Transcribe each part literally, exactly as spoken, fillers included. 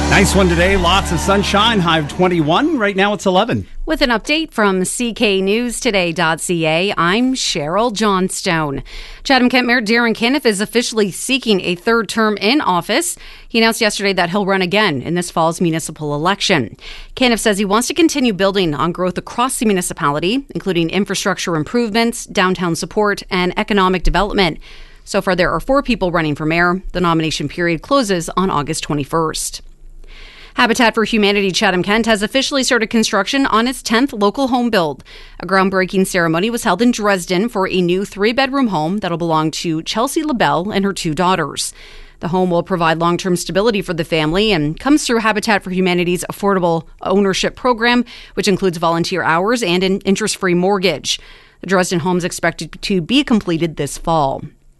Nice one today. Lots of sunshine. High of twenty-one. Right now it's eleven. With an update from C K News Today dot C A, I'm Cheryl Johnstone. Chatham-Kent Mayor Darren Caniff is officially seeking a third term in office. He announced yesterday that he'll run again in this fall's municipal election. Caniff says he wants to continue building on growth across the municipality, including infrastructure improvements, downtown support, and economic development. So far, there are four people running for mayor. The nomination period closes on August twenty-first. Habitat for Humanity Chatham-Kent has officially started construction on its tenth local home build. A groundbreaking ceremony was held in Dresden for a new three-bedroom home that'll belong to Chelsea LaBelle and her two daughters. The home will provide long-term stability for the family and comes through Habitat for Humanity's affordable ownership program, which includes volunteer hours and an interest-free mortgage. The Dresden home is expected to be completed this fall.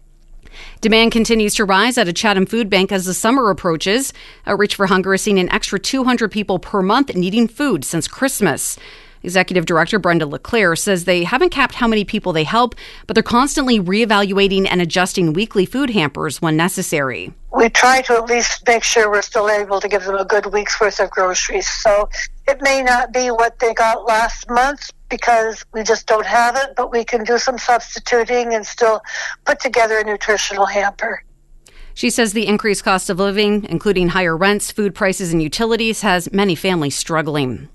Demand continues to rise at a Chatham food bank as the summer approaches. Outreach for Hunger has seen an extra two hundred people per month needing food since Christmas. Executive Director Brenda Leclerc says they haven't capped how many people they help, but they're constantly reevaluating and adjusting weekly food hampers when necessary. We try to at least make sure we're still able to give them a good week's worth of groceries. So it may not be what they got last month because we just don't have it, but we can do some substituting and still put together a nutritional hamper. She says the increased cost of living, including higher rents, food prices, and utilities, has many families struggling.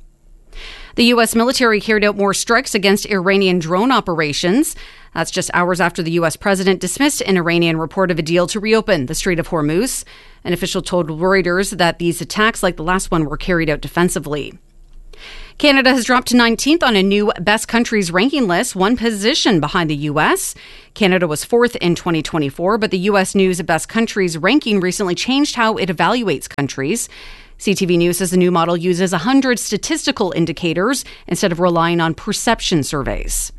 The U S military carried out more strikes against Iranian drone operations. That's just hours after the U S president dismissed an Iranian report of a deal to reopen the Strait of Hormuz. An official told Reuters that these attacks, like the last one, were carried out defensively. Canada has dropped to nineteenth on a new Best Countries ranking list, one position behind the U S. Canada was fourth in twenty twenty-four, but the U S News Best Countries ranking recently changed how it evaluates countries. C T V News says the new model uses one hundred statistical indicators instead of relying on perception surveys.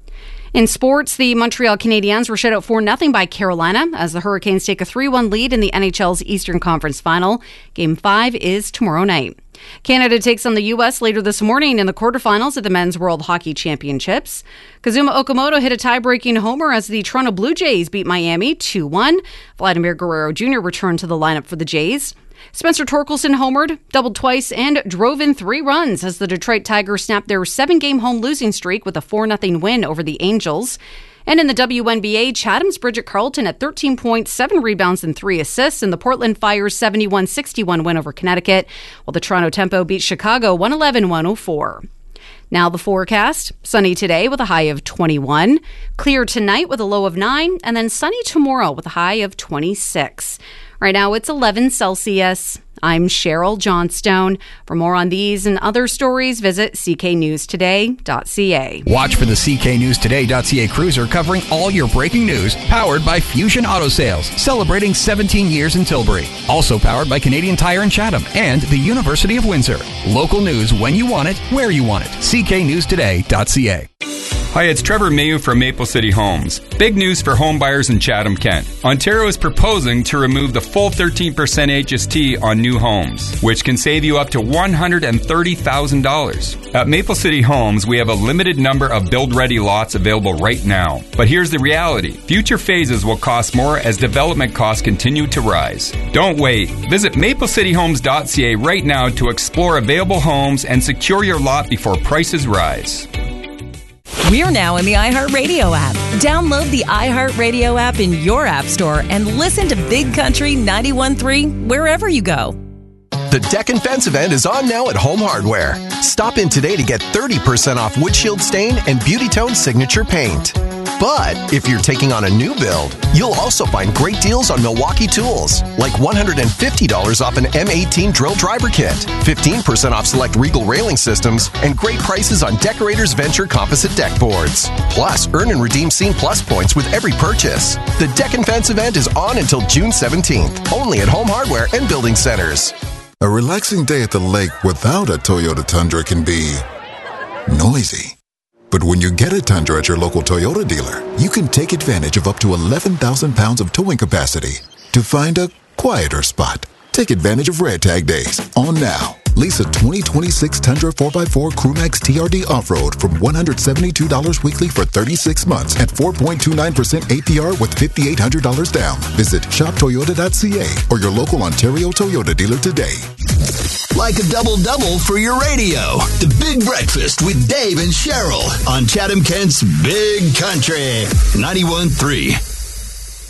In sports, the Montreal Canadiens were shut out four nothing by Carolina as the Hurricanes take a three one lead in the N H L's Eastern Conference Final. Game five is tomorrow night. Canada takes on the U S later this morning in the quarterfinals of the Men's World Hockey Championships. Kazuma Okamoto hit a tie-breaking homer as the Toronto Blue Jays beat Miami two one. Vladimir Guerrero Junior returned to the lineup for the Jays. Spencer Torkelson homered, doubled twice, and drove in three runs as the Detroit Tigers snapped their seven-game home losing streak with a four nothing win over the Angels. And in the W N B A, Chatham's Bridget Carlton had thirteen points, seven rebounds, and three assists in the Portland Fire's seventy-one sixty-one win over Connecticut, while the Toronto Tempo beat Chicago one eleven one oh four. Now the forecast. Sunny today with a high of twenty-one. Clear tonight with a low of nine. And then sunny tomorrow with a high of twenty-six. Right now it's eleven Celsius. I'm Cheryl Johnstone. For more on these and other stories, visit C K News Today dot C A. Watch for the C K News Today dot C A cruiser covering all your breaking news, powered by Fusion Auto Sales, celebrating seventeen years in Tilbury. Also powered by Canadian Tire in Chatham and the University of Windsor. Local news when you want it, where you want it. C K News Today dot C A. Hi, it's Trevor Mayu from Maple City Homes. Big news for home buyers in Chatham-Kent. Ontario is proposing to remove the full thirteen percent H S T on new homes, which can save you up to one hundred thirty thousand dollars. At Maple City Homes, we have a limited number of build-ready lots available right now. But here's the reality. Future phases will cost more as development costs continue to rise. Don't wait. Visit maple city homes dot C A right now to explore available homes and secure your lot before prices rise. We're now in the iHeartRadio app. Download the iHeartRadio app in your app store and listen to Big Country ninety-one point three wherever you go. The Deck and Fence event is on now at Home Hardware. Stop in today to get thirty percent off windshield stain and Beauty Tone Signature Paint. But if you're taking on a new build, you'll also find great deals on Milwaukee tools, like one hundred fifty dollars off an M eighteen drill driver kit, fifteen percent off select Regal railing systems, and great prices on Decorators Venture composite deck boards. Plus, earn and redeem Scene Plus points with every purchase. The Deck and Fence event is on until June seventeenth, only at Home Hardware and Building Centers. A relaxing day at the lake without a Toyota Tundra can be noisy. But when you get a Tundra at your local Toyota dealer, you can take advantage of up to eleven thousand pounds of towing capacity to find a quieter spot. Take advantage of Red Tag Days on now. Lease a twenty twenty-six Tundra four by four Crewmax T R D Off-Road from one hundred seventy-two dollars weekly for thirty-six months at four point two nine percent A P R with five thousand eight hundred dollars down. Visit shop toyota dot C A or your local Ontario Toyota dealer today. like a double-double for your radio. The Big Breakfast with Dave and Cheryl on Chatham-Kent's Big Country ninety-one point three.